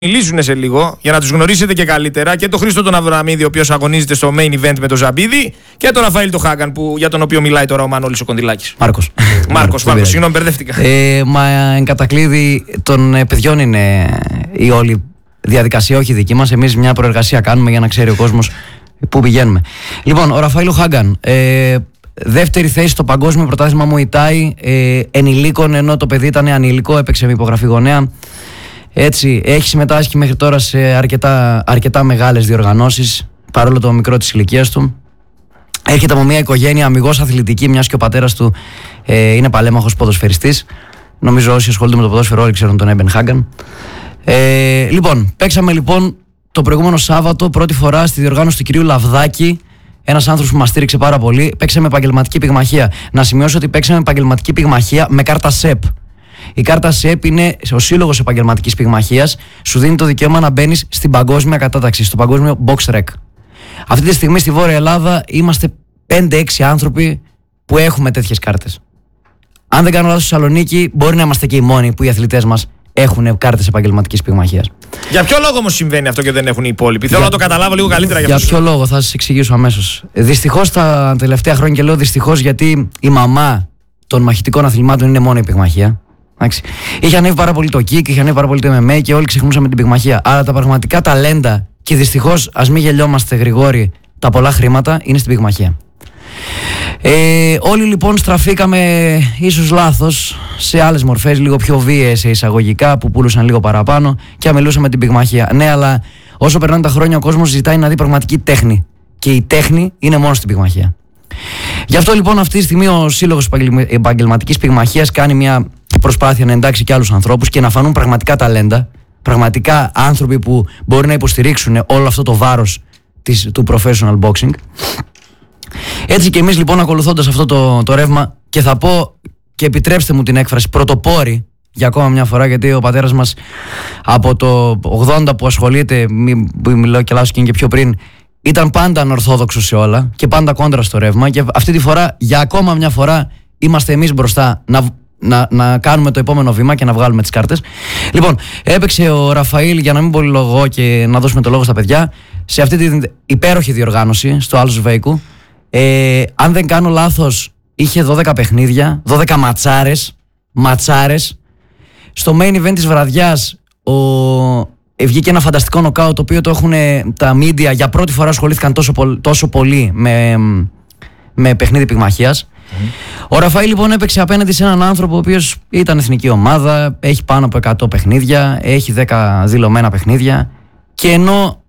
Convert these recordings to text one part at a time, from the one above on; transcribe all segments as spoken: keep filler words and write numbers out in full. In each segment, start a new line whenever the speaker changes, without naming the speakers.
μιλήσουν σε λίγο για να τους γνωρίσετε και καλύτερα, και τον Χρήστο τον Αβραμίδη, ο οποίος αγωνίζεται στο main event με τον Ζαμπίδη, και τον Ραφαήλ τον Χάγκαν, που, για τον οποίο μιλάει τώρα ο Μανώλης ο Κοντιλάκης.
Μάρκος.
Μάρκος, Μάρκος, συγγνώμη, μπερδεύτηκα.
Ε, μα εν κατακλείδη των παιδιών είναι η όλη διαδικασία, όχι δική μας. Εμείς μια προεργασία κάνουμε για να ξέρει ο κόσμος πού πηγαίνουμε. Λοιπόν, ο Ραφαήλ ο Χάγκαν. Ε, Δεύτερη θέση στο παγκόσμιο πρωτάθλημα Μουαϊ ε, ενηλίκων, ενώ το παιδί ήταν ανηλικό, έπαιξε με υπογραφή γονέα. Έτσι, έχει συμμετάσχει μέχρι τώρα σε αρκετά, αρκετά μεγάλες διοργανώσεις, παρόλο το μικρό της ηλικίας του. Έρχεται από μια οικογένεια αμιγώς αθλητική, μιας και ο πατέρας του ε, είναι παλέμαχος ποδοσφαιριστής. Νομίζω όσοι ασχολούνται με το ποδόσφαιρο όλοι ξέρουν τον Έμπεν Χάγκαν. Ε, λοιπόν, παίξαμε λοιπόν το προηγούμενο Σάββατο πρώτη φορά στη διοργάνωση του κυρίου Λαβδάκη. Ένας άνθρωπος που μας στήριξε πάρα πολύ. Παίξαμε επαγγελματική πυγμαχία. Να σημειώσω ότι παίξαμε επαγγελματική πυγμαχία με κάρτα ΣΕΠ. Η κάρτα ΣΕΠ είναι ο σύλλογος επαγγελματικής πυγμαχίας. Σου δίνει το δικαίωμα να μπαίνεις στην παγκόσμια κατάταξη, στο παγκόσμιο box rec. Αυτή τη στιγμή στη Βόρεια Ελλάδα είμαστε πέντε έξι άνθρωποι που έχουμε τέτοιες κάρτες. Αν δεν κάνω λάθος, στη Θεσσαλονίκη μπορεί να είμαστε και οι μόνοι που οι αθλητές μας έχουν κάρτες επαγγελματικής πυγμαχίας.
Για ποιο λόγο όμως συμβαίνει αυτό και δεν έχουν οι υπόλοιποι? Θέλω για... να το καταλάβω λίγο καλύτερα για,
για
αυτούς.
ποιο λόγο, θα σας εξηγήσω αμέσως. Δυστυχώς τα τελευταία χρόνια, και λέω δυστυχώς γιατί η μαμά των μαχητικών αθλημάτων είναι μόνο η πυγμαχία. Είχε ανέβει πάρα πολύ το κικ, είχε ανέβει πάρα πολύ το εμ εμ έι και όλοι ξεχνούσαμε την πυγμαχία. Αλλά τα πραγματικά ταλέντα, και δυστυχώς ας μην γελιόμαστε Γρηγόρη, τα πολλά χρήματα είναι στην πυγμαχία. Ε, όλοι λοιπόν στραφήκαμε ίσως λάθος σε άλλες μορφές, λίγο πιο βίαιες σε εισαγωγικά, που πούλουσαν λίγο παραπάνω και αμελούσαμε την πυγμαχία. Ναι, αλλά όσο περνάνε τα χρόνια ο κόσμος ζητάει να δει πραγματική τέχνη, και η τέχνη είναι μόνο στην πυγμαχία. Γι' αυτό λοιπόν αυτή τη στιγμή ο Σύλλογος Επαγγελματικής Πυγμαχίας κάνει μια προσπάθεια να εντάξει και άλλους ανθρώπους και να φανούν πραγματικά ταλέντα, πραγματικά άνθρωποι που μπορεί να υποστηρίξουν όλο αυτό το βάρος της, του professional boxing. Έτσι και εμείς λοιπόν, ακολουθώντας αυτό το, το ρεύμα, και θα πω, και επιτρέψτε μου την έκφραση, πρωτοπόροι για ακόμα μια φορά, γιατί ο πατέρας μας από το ογδόντα που ασχολείται, μη, μιλάω και λάθος και είναι και πιο πριν, ήταν πάντα ανορθόδοξος σε όλα και πάντα κόντρα στο ρεύμα, και αυτή τη φορά για ακόμα μια φορά είμαστε εμείς μπροστά να, να, να κάνουμε το επόμενο βήμα και να βγάλουμε τις κάρτες. Λοιπόν, έπαιξε ο Ραφαήλ, για να μην πολυλογώ και να δώσουμε το λόγο στα παιδιά, σε αυτή την υπέροχη διοργάνωση στο Άλσος Βέικου. Ε, αν δεν κάνω λάθος, είχε δώδεκα παιχνίδια, δώδεκα ματσάρες, ματσάρες. Στο main event της βραδιάς ο... βγήκε ένα φανταστικό νοκάουτ, το οποίο το έχουν τα media, για πρώτη φορά ασχολήθηκαν τόσο, πο... τόσο πολύ με, με παιχνίδι πυγμαχίας. Mm. Ο Ραφαήλ λοιπόν έπαιξε απέναντι σε έναν άνθρωπο ο οποίος ήταν εθνική ομάδα, έχει πάνω από εκατό παιχνίδια, έχει δέκα δηλωμένα παιχνίδια, και ενώ,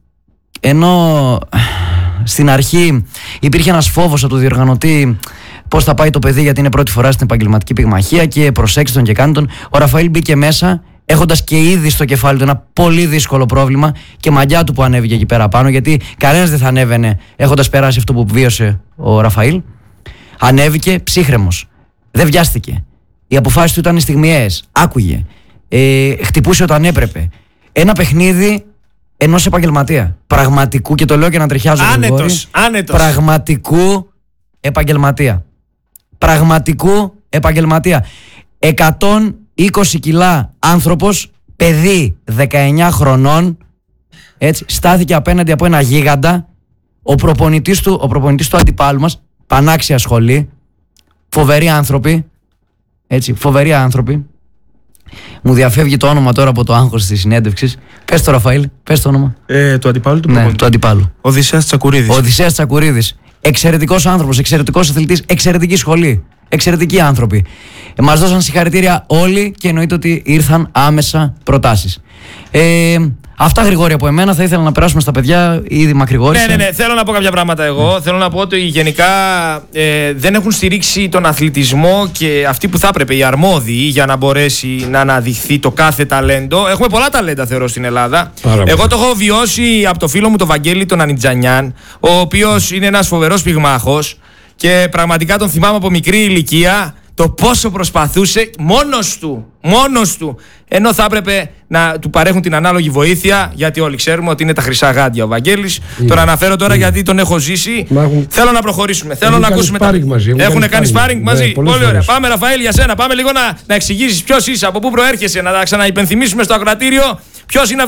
ενώ στην αρχή υπήρχε ένας φόβος από τον διοργανωτή πώς θα πάει το παιδί, γιατί είναι πρώτη φορά στην επαγγελματική πυγμαχία και προσέξτε τον και κάντε τον, ο Ραφαήλ μπήκε μέσα έχοντας και ήδη στο κεφάλι του ένα πολύ δύσκολο πρόβλημα, και μαγιά του που ανέβηκε εκεί πέρα πάνω, γιατί κανένας δεν θα ανέβαινε έχοντας περάσει αυτό που βίωσε ο Ραφαήλ. Ανέβηκε ψύχρεμος, δεν βιάστηκε, οι αποφάσεις του ήταν στιγμιαίες, άκουγε, ε, χτυπούσε όταν έπρεπε. Ένα παιχνίδι ενός επαγγελματία, πραγματικού, και το λέω και να τριχιάζω,
άνετος, άνετος.
Πραγματικού επαγγελματία. Πραγματικού επαγγελματία. εκατόν είκοσι κιλά άνθρωπος, παιδί δεκαεννιά χρονών, έτσι, στάθηκε απέναντι από ένα γίγαντα. Ο προπονητής του, ο προπονητής του αντιπάλου μας, πανάξια σχολή, φοβεροί άνθρωποι, έτσι, φοβεροί άνθρωποι. Μου διαφεύγει το όνομα τώρα από το άγχος της συνέντευξης. Πες το, Ραφαήλ, πες το όνομα.
Ε, του αντιπάλου του.
Ναι, του αντιπάλου.
Ο Οδυσσέας Τσακουρίδης.
Ο Οδυσσέας Τσακουρίδης. Εξαιρετικός άνθρωπος, εξαιρετικός αθλητής, εξαιρετική σχολή. Εξαιρετικοί άνθρωποι. Ε, μας δώσαν συγχαρητήρια όλοι, και εννοείται ότι ήρθαν άμεσα προτάσεις. Ε, αυτά, Γρηγόρη, από εμένα. Θα ήθελα να περάσουμε στα παιδιά, ήδη μακρηγόρησα.
Ναι, ναι, ναι. Θέλω να πω κάποια πράγματα εγώ. Ναι. Θέλω να πω ότι γενικά ε, δεν έχουν στηρίξει τον αθλητισμό και αυτοί που θα έπρεπε, οι αρμόδιοι, για να μπορέσει να αναδειχθεί το κάθε ταλέντο. Έχουμε πολλά ταλέντα, θεωρώ, στην Ελλάδα. Πάρα εγώ το έχω βιώσει από το φίλο μου τον Βαγγέλη τον Ανιτζανιάν, ο οποίος είναι ένας φοβερός πυγμάχος, και πραγματικά τον θυμάμαι από μικρή ηλικία. το πόσο προσπαθούσε μόνος του, μόνος του, ενώ θα έπρεπε να του παρέχουν την ανάλογη βοήθεια, γιατί όλοι ξέρουμε ότι είναι τα χρυσά γάντια ο Βαγγέλης.
Είναι.
Τον αναφέρω τώρα
Είναι.
γιατί τον έχω ζήσει.
Έχουν...
Θέλω να προχωρήσουμε. Θέλω
Έχουν
να
κάνει
ακούσουμε.
sparring μαζί.
Έχουν κάνει sparring μαζί.
Ναι,
πολύ ωραία.
φορές.
Πάμε, Ραφαήλ, για σένα. Πάμε λίγο να, να εξηγήσεις ποιος είσαι, από πού προέρχεσαι, να τα ξαναυπενθυμίσουμε στο ακροατήριο ποιος είναι